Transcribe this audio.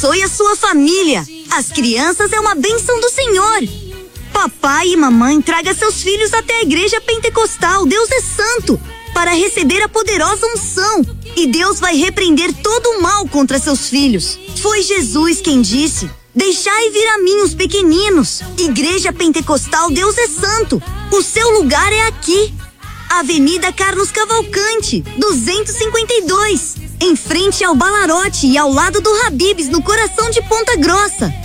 abençoe a sua família. As crianças é uma bênção do Senhor. Papai e mamãe, traga seus filhos até a igreja pentecostal. Deus é santo, para receber a poderosa unção. E Deus vai repreender todo o mal contra seus filhos. Foi Jesus quem disse: deixai vir a mim os pequeninos. Igreja Pentecostal Deus é Santo. O seu lugar é aqui. Avenida Carlos Cavalcante, 252. Em frente ao Balarote e ao lado do Habib's, no coração de Ponta Grossa.